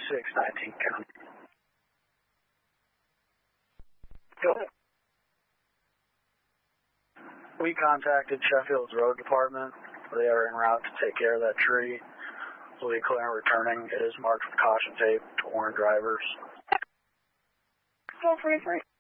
2619 County. Go ahead. We contacted Sheffield's road department. They are en route to take care of that tree. We'll be clear and returning. It is marked with caution tape to warn drivers. 433.